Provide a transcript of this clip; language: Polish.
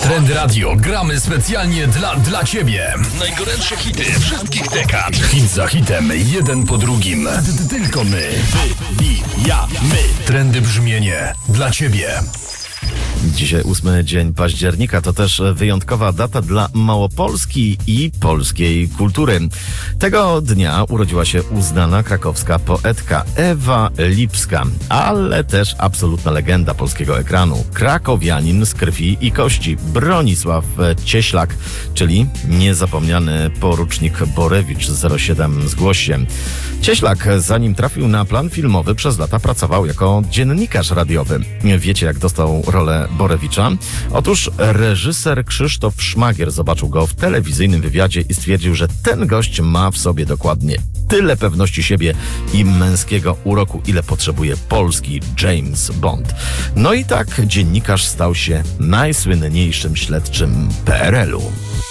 Trend Radio gramy specjalnie dla Ciebie. Najgorętsze hity wszystkich dekad. Hit za hitem, jeden po drugim. Tylko my. Wybijamy. Trendy brzmienie dla Ciebie. Dzisiaj 8 dzień października, to też wyjątkowa data dla Małopolski i polskiej kultury. Tego dnia urodziła się uznana krakowska poetka Ewa Lipska, ale też absolutna legenda polskiego ekranu. Krakowianin z krwi i kości, Bronisław Cieślak, czyli niezapomniany porucznik Borewicz 07 Zgłoś się. Cieślak, zanim trafił na plan filmowy, przez lata pracował jako dziennikarz radiowy. Wiecie, jak dostał rolę Borewicza? Otóż reżyser Krzysztof Szmagier zobaczył go w telewizyjnym wywiadzie i stwierdził, że ten gość ma w sobie dokładnie tyle pewności siebie i męskiego uroku, ile potrzebuje polski James Bond. No i tak dziennikarz stał się najsłynniejszym śledczym PRL-u.